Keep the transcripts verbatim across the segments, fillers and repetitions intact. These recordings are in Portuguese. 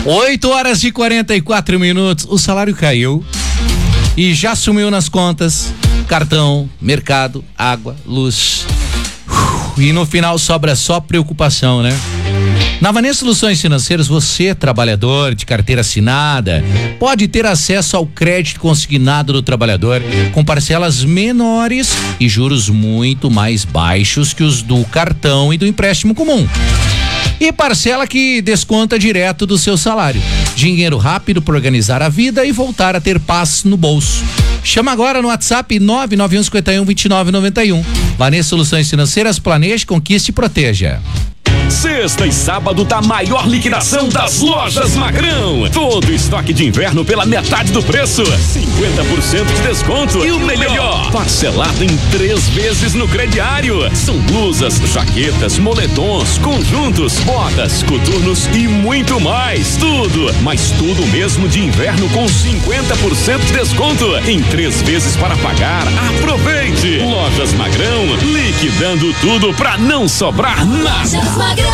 oito horas e quarenta e quatro minutos. O salário caiu e já sumiu nas contas. Cartão, mercado, água, luz. E no final sobra só preocupação, né? Na Vanessa Soluções Financeiras, você, trabalhador de carteira assinada, pode ter acesso ao crédito consignado do trabalhador com parcelas menores e juros muito mais baixos que os do cartão e do empréstimo comum. E parcela que desconta direto do seu salário. Dinheiro rápido para organizar a vida e voltar a ter paz no bolso. Chama agora no WhatsApp nove nove um cinco um, dois nove nove um. Vanessa Soluções Financeiras, planeje, conquiste e proteja. Sexta e sábado da maior liquidação das lojas Magrão. Todo estoque de inverno pela metade do preço. cinquenta por cento de desconto. E o melhor, parcelado em três vezes no crediário. São blusas, jaquetas, moletons, conjuntos, botas, coturnos e muito mais. Tudo, mas tudo mesmo de inverno com cinquenta por cento de desconto. Em três vezes para pagar. Aproveite! Lojas Magrão, liquidando tudo pra não sobrar nada.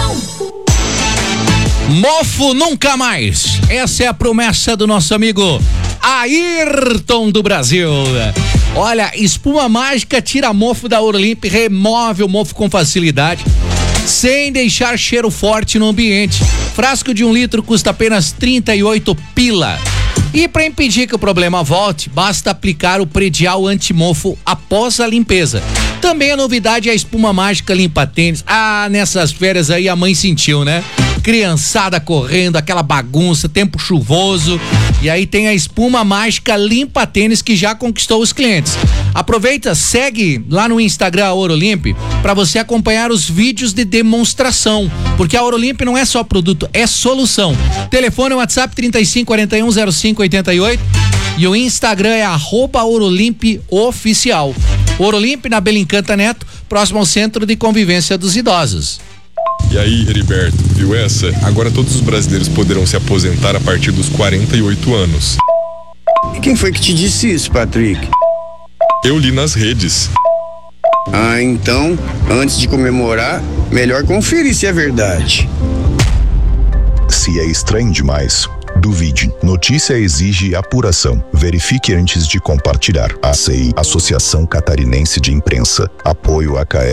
Mofo nunca mais. Essa é a promessa do nosso amigo Ayrton do Brasil. Olha, espuma mágica tira mofo da Ouro-Limp, remove o mofo com facilidade, sem deixar cheiro forte no ambiente. Frasco de um litro custa apenas trinta e oito pila. E para impedir que o problema volte, basta aplicar o predial antimofo após a limpeza. Também a novidade é a espuma mágica limpa tênis. Ah, nessas férias aí a mãe sentiu, né? Criançada correndo, aquela bagunça, tempo chuvoso. E aí tem a espuma mágica limpa tênis que já conquistou os clientes. Aproveita, segue lá no Instagram Ouro-Limp para você acompanhar os vídeos de demonstração, porque a Ouro-Limp não é só produto, é solução. Telefone WhatsApp trinta e cinco, quarenta e um, zero cinco oitenta e oito e o Instagram é arroba Ouro-Limp Oficial. Ouro-Limp na Belincanta Neto, próximo ao Centro de Convivência dos Idosos. E aí, Heriberto, viu essa? Agora todos os brasileiros poderão se aposentar a partir dos quarenta e oito anos. E quem foi que te disse isso, Patrick? Eu li nas redes. Ah, então, antes de comemorar, melhor conferir se é verdade. Se é estranho demais, duvide. Notícia exige apuração. Verifique antes de compartilhar. A C I, Associação Catarinense de Imprensa. Apoio a K